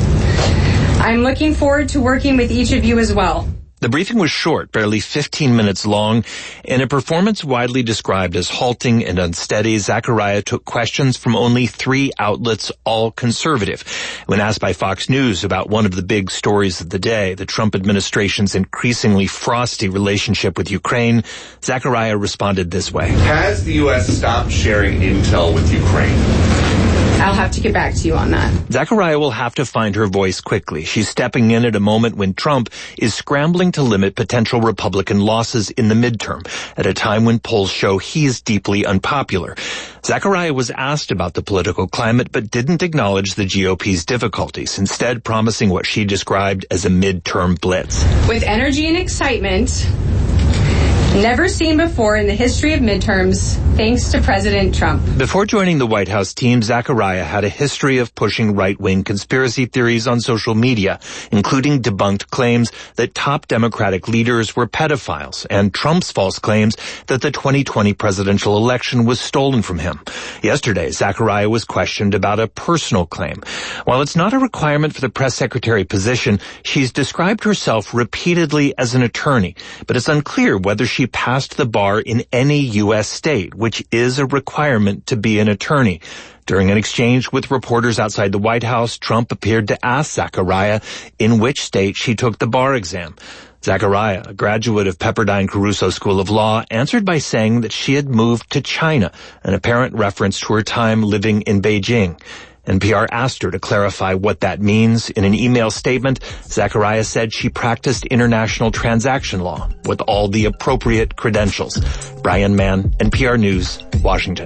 I'm looking forward to working with each of you as well. The briefing was short, barely fifteen minutes long. In a performance widely described as halting and unsteady, Zachariah took questions from only three outlets, all conservative. When asked by Fox News about one of the big stories of the day, the Trump administration's increasingly frosty relationship with Ukraine, Zachariah responded this way. Has the U S stopped sharing intel with Ukraine? I'll have to get back to you on that. Zachariah will have to find her voice quickly. She's stepping in at a moment when Trump is scrambling to limit potential Republican losses in the midterm, at a time when polls show he's deeply unpopular. Zachariah was asked about the political climate, but didn't acknowledge the G O P's difficulties, instead promising what she described as a midterm blitz. With energy and excitement never seen before in the history of midterms, thanks to President Trump. Before joining the White House team, Zachariah had a history of pushing right-wing conspiracy theories on social media, including debunked claims that top Democratic leaders were pedophiles and Trump's false claims that the twenty twenty presidential election was stolen from him. Yesterday, Zachariah was questioned about a personal claim. While it's not a requirement for the press secretary position, she's described herself repeatedly as an attorney, but it's unclear whether she passed the bar in any U S state, which is a requirement to be an attorney. During an exchange with reporters outside the White House, Trump appeared to ask Zachariah in which state she took the bar exam. Zachariah, a graduate of Pepperdine Caruso School of Law, answered by saying that she had moved to China, an apparent reference to her time living in Beijing. N P R asked her to clarify what that means. In an email statement, Zachariah said she practiced international transaction law with all the appropriate credentials. Brian Mann, N P R News, Washington.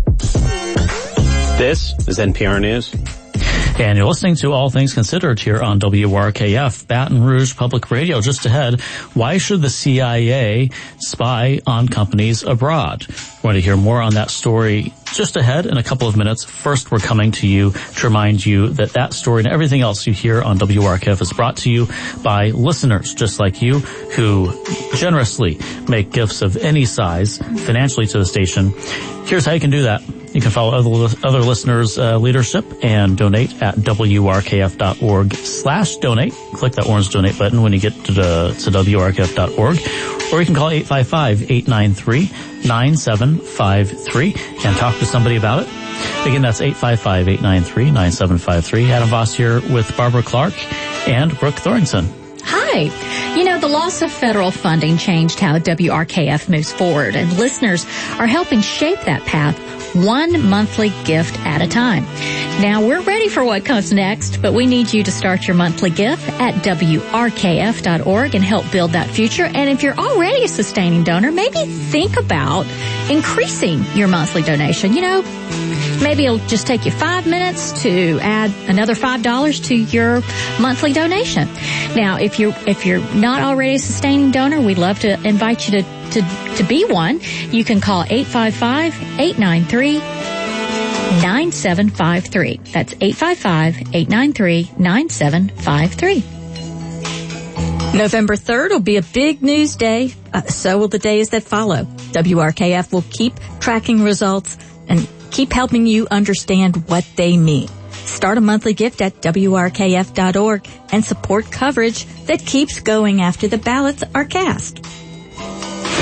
This is N P R News. And you're listening to All Things Considered here on W R K F, Baton Rouge Public Radio. Just ahead, why should the C I A spy on companies abroad? We're going to hear more on that story just ahead in a couple of minutes. First, we're coming to you to remind you that that story and everything else you hear on W R K F is brought to you by listeners just like you who generously make gifts of any size financially to the station. Here's how you can do that. You can follow other, other listeners' uh, leadership and donate at W R K F dot org slash donate. Click that orange donate button when you get to, the, to W R K F dot org. Or you can call eight five five, eight nine three, nine seven five three and talk to somebody about it. Again, that's eight five five, eight nine three, nine seven five three. Adam Voss here with Barbara Clark and Brooke Thorington. Hi. You know, the loss of federal funding changed how W R K F moves forward, and listeners are helping shape that path one monthly gift at a time. Now, we're ready for what comes next, but we need you to start your monthly gift at W R K F dot org and help build that future. And if you're already a sustaining donor, maybe think about increasing your monthly donation. You know, maybe it'll just take you five minutes to add another five dollars to your monthly donation. Now, if you're, if you're not already a sustaining donor, we'd love to invite you to, to, to be one. You can call eight five five, eight nine three, nine seven five three. That's eight five five, eight nine three, nine seven five three. November third will be a big news day. Uh, so will the days that follow. W R K F will keep tracking results and keep helping you understand what they mean. Start a monthly gift at W R K F dot org and support coverage that keeps going after the ballots are cast.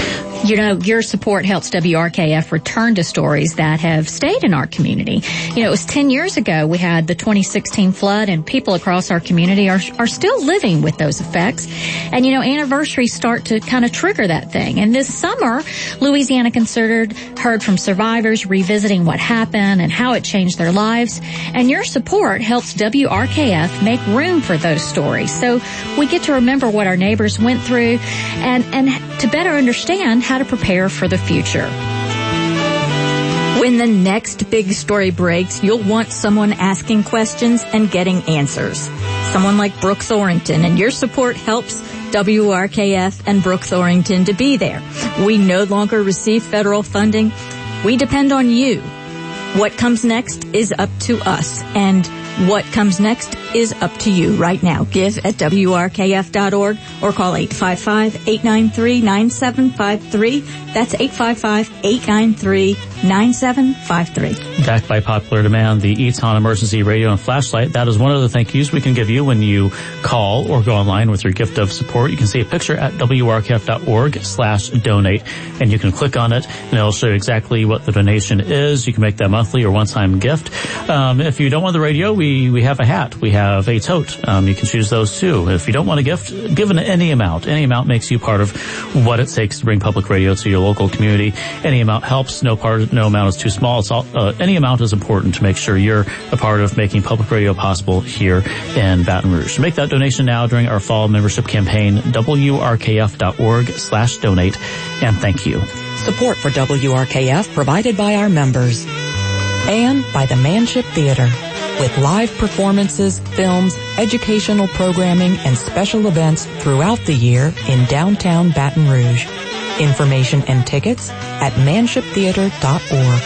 You know, your support helps W R K F return to stories that have stayed in our community. You know, it was ten years ago we had the twenty sixteen flood, and people across our community are are still living with those effects. And, you know, anniversaries start to kind of trigger that thing. And this summer, Louisiana Considered heard from survivors revisiting what happened and how it changed their lives. And your support helps W R K F make room for those stories. So we get to remember what our neighbors went through and, and to better understand how to prepare for the future. When the next big story breaks, you'll want someone asking questions and getting answers. Someone like Brooks Orrington, and your support helps W R K F and Brooks Orrington to be there. We no longer receive federal funding. We depend on you. What comes next is up to us, and what comes next is up to you right now. Give at W R K F dot org or call eight five five, eight nine three, nine seven five three. That's eight five five, eight nine three, nine seven five three. Backed by popular demand, the Eton Emergency Radio and Flashlight, that is one of the thank yous we can give you when you call or go online with your gift of support. You can see a picture at W R K F dot org slash donate, and you can click on it, and it'll show you exactly what the donation is. You can make that monthly or one-time gift. Um, if you don't want the radio, we, we have a hat. We have a tote. Um, you can choose those too. If you don't want a gift, give an any amount. Any amount makes you part of what it takes to bring public radio to your local community. Any amount helps. No part, no amount is too small. It's all, uh, any amount is important to make sure you're a part of making public radio possible here in Baton Rouge. Make that donation now during our fall membership campaign, W R K F dot org slash donate, and thank you. Support for W R K F provided by our members and by the Manship Theater, with live performances, films, educational programming, and special events throughout the year in downtown Baton Rouge. Information and tickets at manship theater dot org.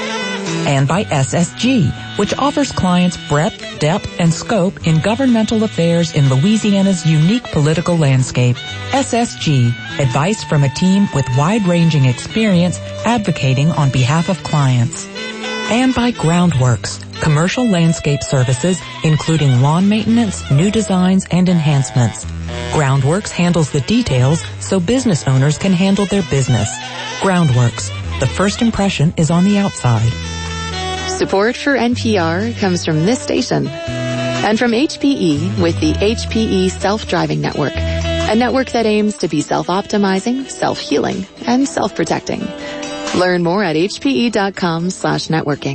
And by S S G, which offers clients breadth, depth, and scope in governmental affairs in Louisiana's unique political landscape. S S G, advice from a team with wide-ranging experience advocating on behalf of clients. And by Groundworks, commercial landscape services, including lawn maintenance, new designs, and enhancements. Groundworks handles the details so business owners can handle their business. Groundworks, the first impression is on the outside. Support for N P R comes from this station and from H P E with the H P E Self-Driving Network, a network that aims to be self-optimizing, self-healing, and self-protecting. Learn more at H P E dot com slash networking.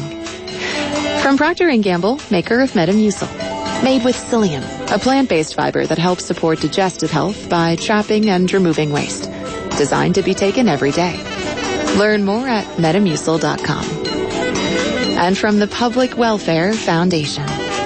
From Procter and Gamble, maker of Metamucil. Made with psyllium, a plant-based fiber that helps support digestive health by trapping and removing waste. Designed to be taken every day. Learn more at Metamucil dot com. And from the Public Welfare Foundation.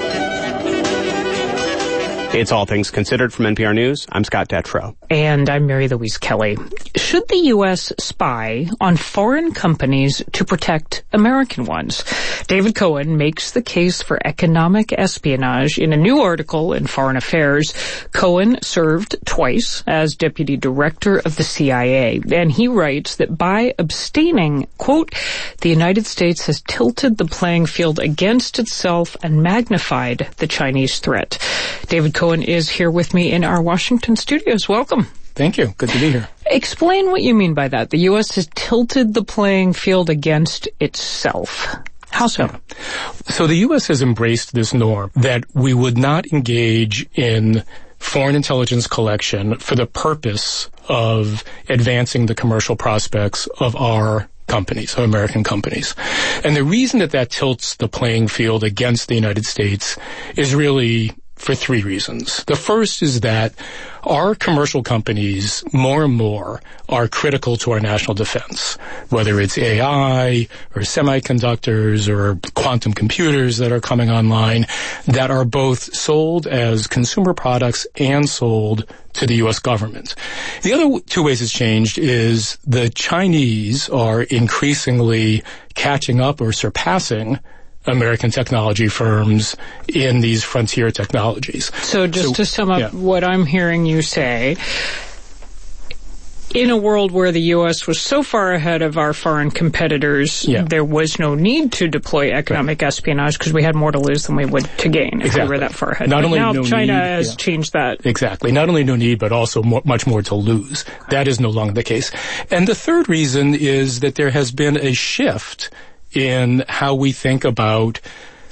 It's All Things Considered from N P R News. I'm Scott Detrow. And I'm Mary Louise Kelly. Should the U S spy on foreign companies to protect American ones? David Cohen makes the case for economic espionage in a new article in Foreign Affairs. Cohen served twice as deputy director of the C I A, and he writes that by abstaining, quote, the United States has tilted the playing field against itself and magnified the Chinese threat. David Cohen is here with me in our Washington studios. Welcome. Thank you. Good to be here. Explain what you mean by that. The U S has tilted the playing field against itself. How so? So the U S has embraced this norm that we would not engage in foreign intelligence collection for the purpose of advancing the commercial prospects of our companies, of American companies. And the reason that that tilts the playing field against the United States is really for three reasons. The first is that our commercial companies more and more are critical to our national defense, whether it's A I or semiconductors or quantum computers that are coming online that are both sold as consumer products and sold to the U S government. The other two ways it's changed is the Chinese are increasingly catching up or surpassing American technology firms in these frontier technologies. So just so, to sum up yeah. what I'm hearing you say, in a world where the U S was so far ahead of our foreign competitors, yeah. there was no need to deploy economic right. espionage because we had more to lose than we would to gain exactly. if we were that far ahead. Not but only now no China need, has yeah. changed that. Exactly. Not only no need, but also more, much more to lose. That is no longer the case. And the third reason is that there has been a shift in how we think about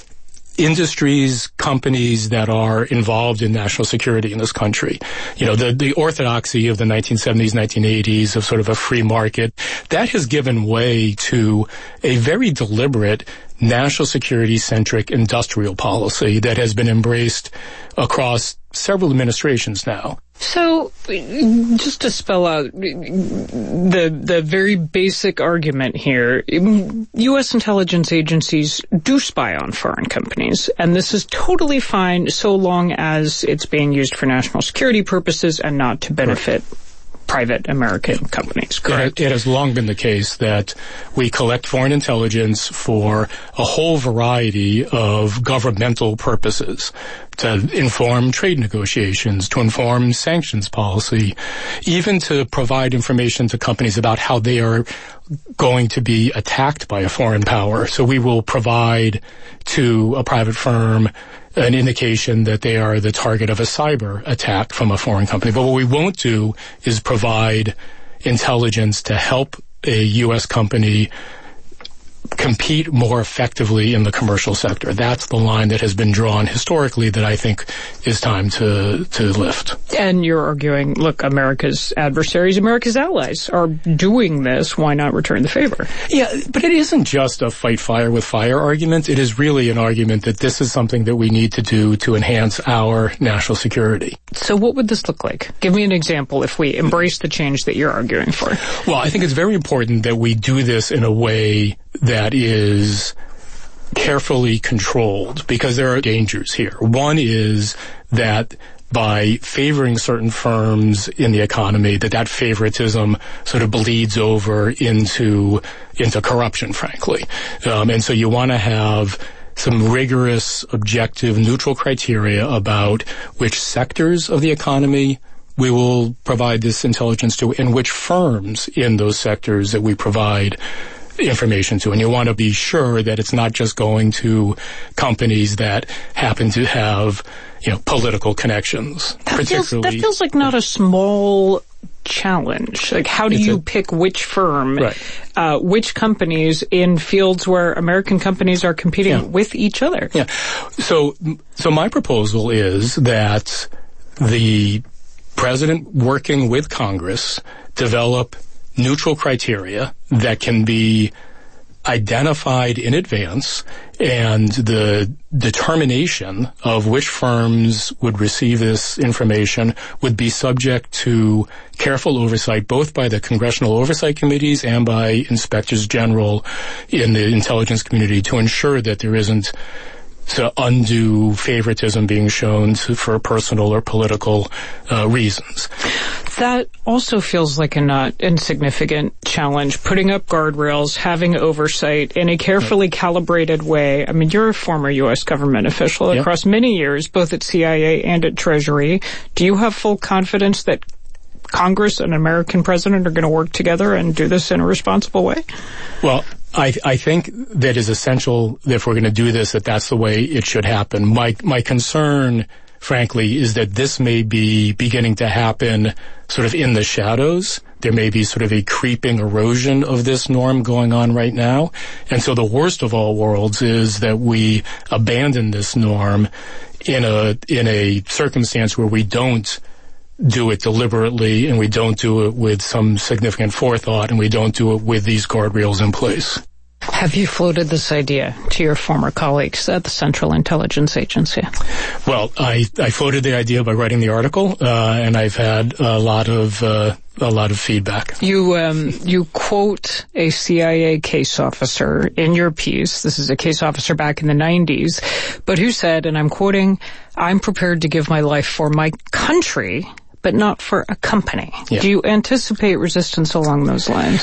industries, companies that are involved in national security in this country. You know, the, the orthodoxy of the nineteen seventies, nineteen eighties of sort of a free market, that has given way to a very deliberate national security-centric industrial policy that has been embraced across several administrations now. So, just to spell out the the very basic argument here, U S intelligence agencies do spy on foreign companies, and this is totally fine so long as it's being used for national security purposes and not to benefit right. private American companies, correct? It, it has long been the case that we collect foreign intelligence for a whole variety of governmental purposes, to inform trade negotiations, to inform sanctions policy, even to provide information to companies about how they are going to be attacked by a foreign power. So we will provide to a private firm an indication that they are the target of a cyber attack from a foreign company. But what we won't do is provide intelligence to help a U S company compete more effectively in the commercial sector. That's the line that has been drawn historically that I think is time to to lift. And you're arguing, look, America's adversaries, America's allies are doing this. Why not return the favor? Yeah, but it isn't just a fight fire with fire argument. It is really an argument that this is something that we need to do to enhance our national security. So what would this look like? Give me an example if we embrace the change that you're arguing for. Well, I think it's very important that we do this in a way that is carefully controlled, because there are dangers here. One is that by favoring certain firms in the economy, that that favoritism sort of bleeds over into into corruption, frankly. Um, and so you want to have some rigorous, objective, neutral criteria about which sectors of the economy we will provide this intelligence to, and which firms in those sectors that we provide information to. And you want to be sure that it's not just going to companies that happen to have, you know, political connections. That feels, that feels like not a small challenge. Like, how do it's you a, pick which firm, right. uh, which companies in fields where American companies are competing yeah. with each other? Yeah. So, so my proposal is that the president, working with Congress, develop neutral criteria that can be identified in advance, and the determination of which firms would receive this information would be subject to careful oversight both by the congressional oversight committees and by inspectors general in the intelligence community to ensure that there isn't to undue favoritism being shown to, for personal or political uh, reasons. That also feels like a not insignificant challenge, putting up guardrails, having oversight in a carefully calibrated way. I mean, you're a former U S government official yep. across many years, both at C I A and at Treasury. Do you have full confidence that Congress and an American president are going to work together and do this in a responsible way? Well, I, I think that is essential that if we're going to do this, that that's the way it should happen. My, my concern, frankly, is that this may be beginning to happen sort of in the shadows. There may be sort of a creeping erosion of this norm going on right now. And so the worst of all worlds is that we abandon this norm in a, in a circumstance where we don't do it deliberately, and we don't do it with some significant forethought, and we don't do it with these guardrails in place. Have you floated this idea to your former colleagues at the Central Intelligence Agency? Well, I, I floated the idea by writing the article, uh, and I've had a lot of uh, a lot of feedback. You um, you quote a C I A case officer in your piece. This is a case officer back in the nineties, but who said, and I'm quoting, "I'm prepared to give my life for my country, but not for a company." Yeah. Do you anticipate resistance along those lines?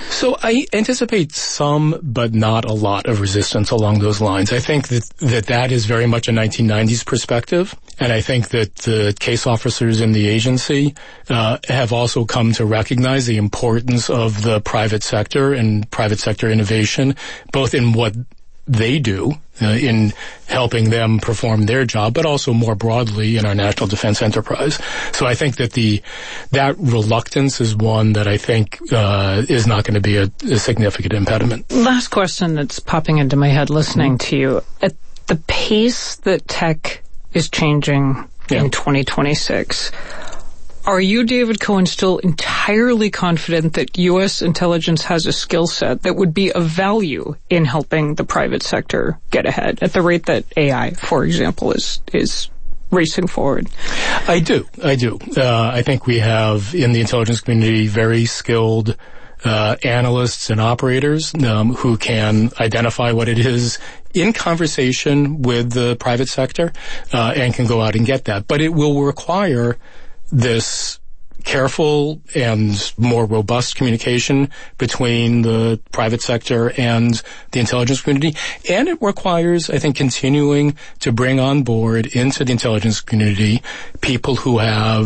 So I anticipate some, but not a lot of resistance along those lines. I think that that, that is very much a nineteen nineties perspective, and I think that the case officers in the agency uh, have also come to recognize the importance of the private sector and private sector innovation, both in what they do uh, in helping them perform their job, but also more broadly in our national defense enterprise. So I think that the that reluctance is one that I think uh, is not going to be a, a significant impediment. Last question that's popping into my head listening to you. At the pace that tech is changing yeah. in twenty twenty-six, are you, David Cohen, still entirely confident that U S intelligence has a skill set that would be of value in helping the private sector get ahead at the rate that A I, for example, is is racing forward? I do. I do. Uh, I think we have in the intelligence community very skilled uh, analysts and operators um, who can identify what it is in conversation with the private sector uh, and can go out and get that. But it will require this careful and more robust communication between the private sector and the intelligence community. And it requires, I think, continuing to bring on board into the intelligence community people who have